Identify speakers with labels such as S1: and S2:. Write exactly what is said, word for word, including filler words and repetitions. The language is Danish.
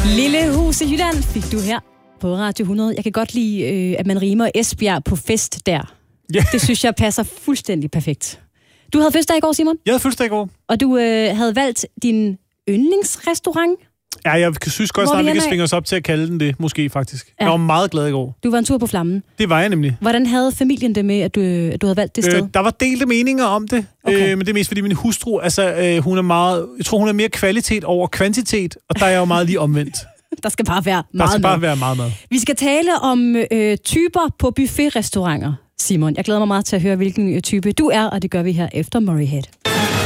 S1: Lille hus i Jylland fik du her på Radio hundrede. Jeg kan godt lide, øh, at man rimer Esbjerg på fest der.
S2: Ja.
S1: Det synes jeg passer fuldstændig perfekt. Du havde fødselsdag i går, Simon?
S2: Jeg havde fødselsdag i går.
S1: Og du øh, havde valgt din yndlingsrestaurant?
S2: Ja, jeg synes godt
S1: Hvor
S2: snart,
S1: vi
S2: vi kan
S1: hen af?
S2: svinge os op til at kalde den det, måske faktisk.
S1: Ja.
S2: Jeg var meget glad i går.
S1: Du var en tur på Flammen.
S2: Det var jeg nemlig.
S1: Hvordan havde familien det med, at du, at du havde valgt det sted?
S2: Øh, der var delte meninger om det,
S1: Okay.
S2: øh, men det er mest fordi min hustru, altså øh, hun er meget, jeg tror hun er mere kvalitet over kvantitet, og der er jeg jo meget lige omvendt.
S1: Der skal bare være
S2: Der
S1: meget
S2: skal
S1: mad.
S2: bare være meget mad.
S1: Vi skal tale om øh, typer på buffetrestauranter, Simon. Jeg glæder mig meget til at høre, hvilken øh, type du er, og det gør vi her efter Murray Head.